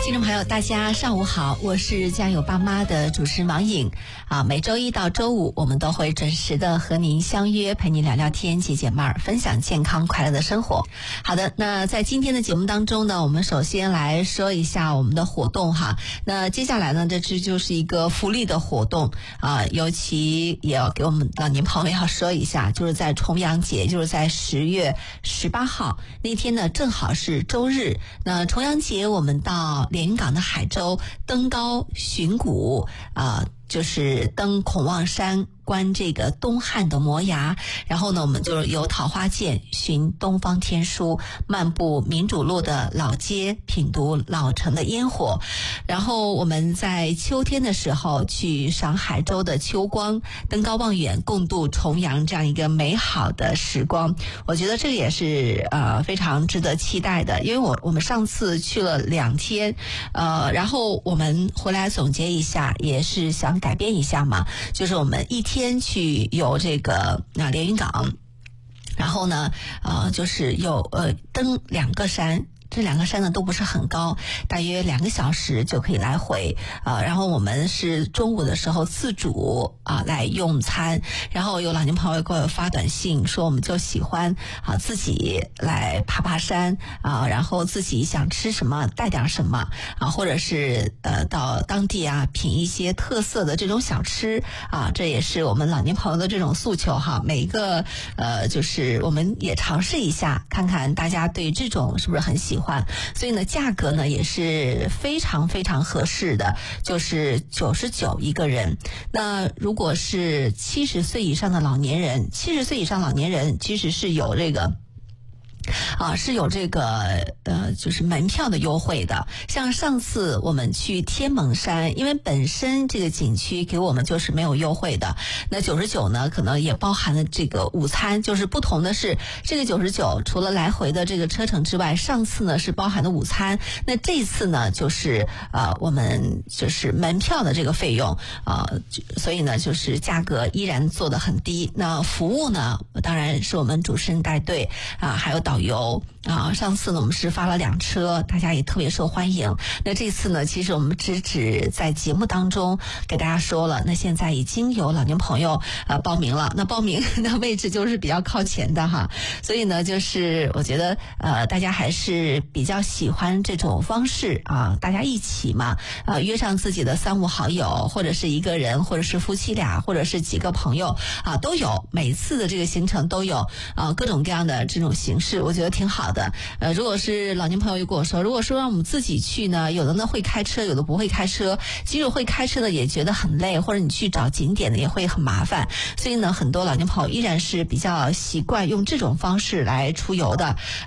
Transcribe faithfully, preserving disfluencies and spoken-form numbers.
听众朋友大家上午好，我是家有爸妈的主持人王颖啊，每周一到周五我们都会准时的和您相约，陪您聊聊天，解解闷儿，分享健康快乐的生活。好的，那在今天的节目当中呢，我们首先来说一下我们的活动哈。那接下来呢，这这就是一个福利的活动啊，尤其也要给我们的您朋友要说一下，就是在重阳节，就是在十月十八号那天呢，正好是周日。那重阳节我们到连云港的海州登高寻古啊、呃，就是登孔望山，观这个东汉的摩崖，然后呢我们就游桃花涧，寻东方天书，漫步民主路的老街，品读老城的烟火，然后我们在秋天的时候去赏海州的秋光，登高望远，共度重阳这样一个美好的时光。我觉得这个也是呃非常值得期待的，因为我我们上次去了两天，呃，然后我们回来总结一下，也是想改变一下嘛，就是我们一天去游这个啊连云港，然后呢，呃，就是有呃登两个山。这两个山呢都不是很高，大约两个小时就可以来回啊、呃。然后我们是中午的时候自主啊、呃、来用餐，然后有老年朋友给我发短信说，我们就喜欢啊自己来爬爬山啊，然后自己想吃什么带点什么啊，或者是呃到当地啊品一些特色的这种小吃啊，这也是我们老年朋友的这种诉求哈。每一个呃就是我们也尝试一下，看看大家对这种是不是很喜欢。所以呢，价格呢也是非常非常合适的，就是九十九一个人。那如果是七十岁以上的老年人，七十岁以上老年人其实是有这个。啊，是有这个呃，就是门票的优惠的。像上次我们去天门山，因为本身这个景区给我们就是没有优惠的，那九十九呢，可能也包含了这个午餐。就是不同的是，这个九十九除了来回的这个车程之外，上次呢是包含的午餐。那这次呢，就是呃，我们就是门票的这个费用啊、呃，所以呢，就是价格依然做得很低。那服务呢，当然是我们主持人带队啊，还有导游啊，上次呢我们是发了两车，大家也特别受欢迎。那这次呢，其实我们只只在节目当中给大家说了，那现在已经有老年朋友呃报名了，那报名的位置就是比较靠前的哈，所以呢，就是我觉得呃大家还是比较喜欢这种方式啊，大家一起嘛，呃约上自己的三五好友，或者是一个人，或者是夫妻俩，或者是几个朋友啊，都有，每次的这个行程都有啊，各种各样的这种形式。我觉得挺好的，呃，如果是老年朋友就跟我说，如果说让我们自己去呢，有的呢会开车，有的不会开车，即使会开车的也觉得很累，或者你去找景点的也会很麻烦，所以呢，很多老年朋友依然是比较习惯用这种方式来出游的。